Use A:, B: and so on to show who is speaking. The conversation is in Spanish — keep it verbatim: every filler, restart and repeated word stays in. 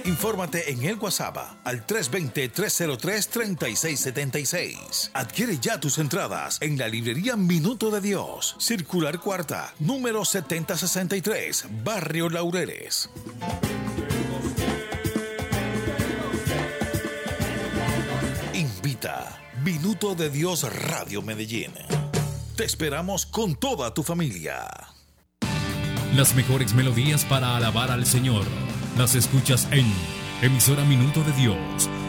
A: Infórmate en el WhatsApp al tres dos cero, tres cero tres, tres seis siete seis. Adquiere ya tus entradas en la librería Minuto de Dios, Circular Cuarta, número setenta sesenta y tres, Barrio Laureles. Invita Minuto de Dios Radio Medellín. Te esperamos con toda tu familia.
B: Las mejores melodías para alabar al Señor las escuchas en Emisora Minuto de Dios,